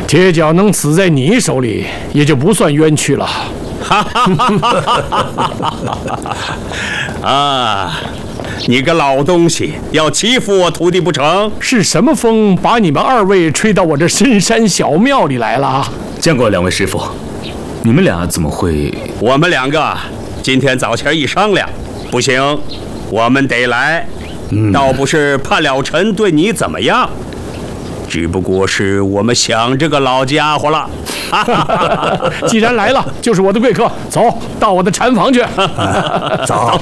铁脚能死在你手里，也就不算冤屈了。 啊！你个老东西，要欺负我徒弟不成？ 是什么风把你们二位吹到我这深山小庙里来了？ 见过两位师傅，你们俩怎么会？ 我们两个今天早前一商量，不行，我们得来。倒不是怕了尘对你怎么样，只不过是我们想这个老家伙了。 既然来了，就是我的贵客，走到我的禅房去。 走。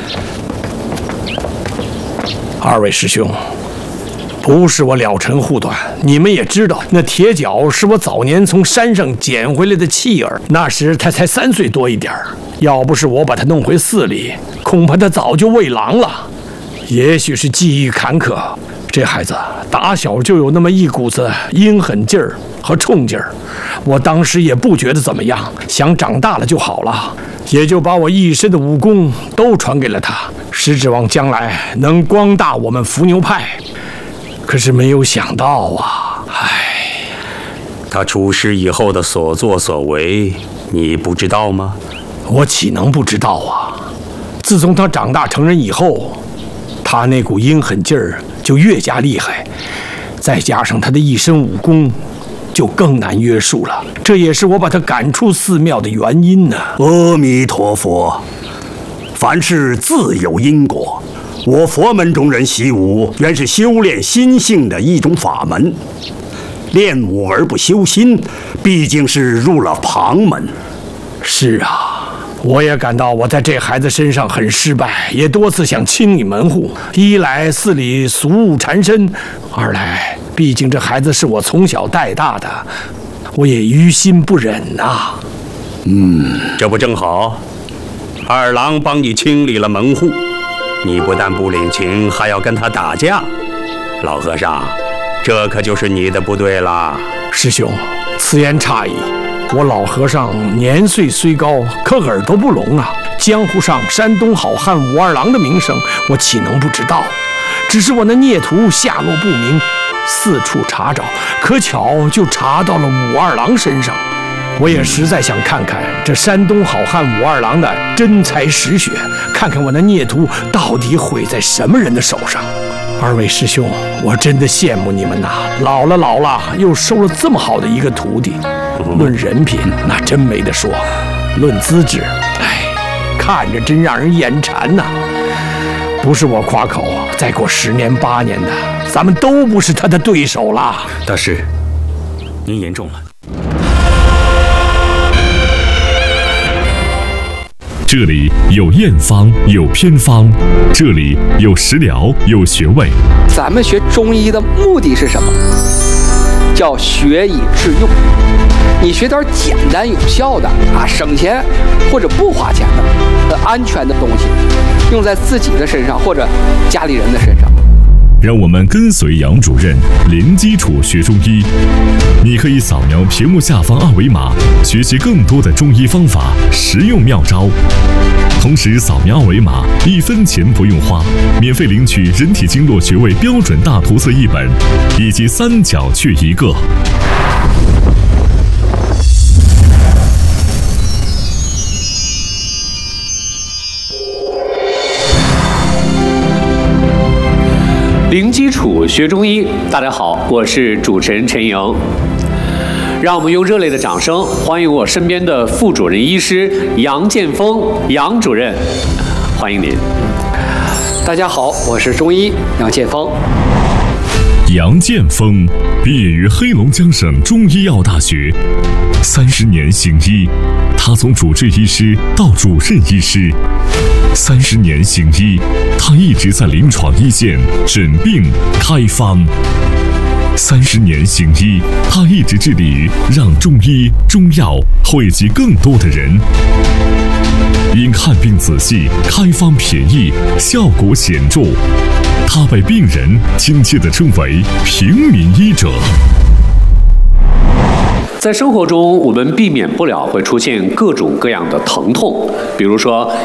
二位师兄，不是我了尘护短，你们也知道，那铁脚是我早年从山上捡回来的弃儿，那时他才3岁多一点儿，要不是我把他弄回寺里，恐怕他早就喂狼了。也许是际遇坎坷，这孩子打小就有那么一股子阴狠劲儿和冲劲儿，我当时也不觉得怎么样，想长大了就好了，也就把我一身的武功都传给了他，是指望将来能光大我们伏牛派。可是没有想到啊， 他出师以后的所作所为，你不知道吗？ 我岂能不知道啊！自从他长大成人以后，他那股阴狠劲儿就越加厉害，再加上他的一身武功，就更难约束了。这也是我把他赶出寺庙的原因呢。 阿弥陀佛，凡事自有因果。我佛门中人习武，原是修炼心性的一种法门。练武而不修心，毕竟是入了旁门。 是啊，我也感到我在这孩子身上很失败，也多次想清理门户。一来寺里俗务缠身，二来毕竟这孩子是我从小带大的，我也于心不忍呐。 这不正好，二郎帮你清理了门户，你不但不领情，还要跟他打架。老和尚，这可就是你的不对了。 师兄，此言差矣。我老和尚年岁虽高，可耳朵不聋啊。江湖上山东好汉武二郎的名声，我岂能不知道？只是我那孽徒下落不明，四处查找，可巧就查到了武二郎身上。我也实在想看看这山东好汉武二郎的真才实学，看看我那孽徒到底毁在什么人的手上。二位师兄，我真的羡慕你们呐！老了，又收了这么好的一个徒弟。论人品，那真没得说；论资质，看着真让人眼馋呐。不是我夸口，再过10年8年的，咱们都不是他的对手了。 大师，您言重了。 这里有验方，有偏方，这里有食疗，有穴位。 咱们学中医的目的是什么？叫学以致用。你学点简单有效的省钱或者不花钱的安全的东西，用在自己的身上或者家里人的身上。 让我们跟随杨主任零基础学中医。你可以扫描屏幕下方2维码，学习更多的中医方法、实用妙招。同时扫描2维码，1分钱不用花，免费领取人体经络穴位标准大图册1本，以及3角穴1个。 零基础学中医，大家好，我是主持人陈莹。让我们用热烈的掌声欢迎我身边的副主任医师杨建峰杨主任，欢迎您。 大家好，我是中医杨建峰。 杨建峰毕业于黑龙江省中医药大学，30年行医，他从主治医师到主任医师。30年行医，他一直在临床一线诊病开方。30年行医，他一直致力于让中医中药惠及更多的人。因看病仔细，开方便宜，效果显著，他被病人亲切地称为平民医者。 在生活中，我们避免不了会出现各种各样的疼痛，比如说